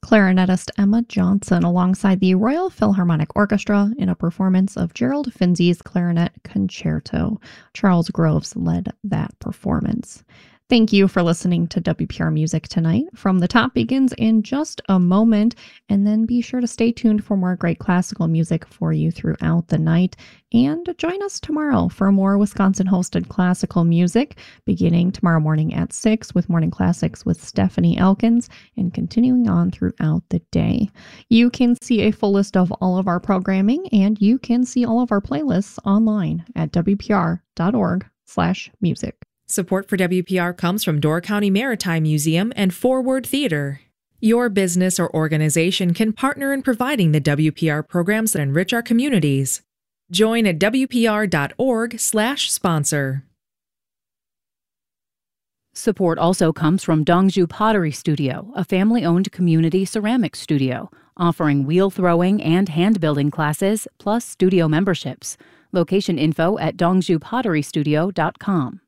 Clarinetist Emma Johnson alongside the Royal Philharmonic Orchestra in a performance of Gerald Finzi's Clarinet Concerto. Charles Groves led that performance. Thank you for listening to WPR Music tonight. From the Top begins in just a moment, and then be sure to stay tuned for more great classical music for you throughout the night. And join us tomorrow for more Wisconsin-hosted classical music, beginning tomorrow morning at 6 with Morning Classics with Stephanie Elkins, and continuing on throughout the day. You can see a full list of all of our programming, and you can see all of our playlists online at wpr.org/music. Support for WPR comes from Door County Maritime Museum and Forward Theater. Your business or organization can partner in providing the WPR programs that enrich our communities. Join at wpr.org/sponsor. Support also comes from Dongju Pottery Studio, a family-owned community ceramics studio, offering wheel throwing and hand-building classes, plus studio memberships. Location info at dongjupotterystudio.com.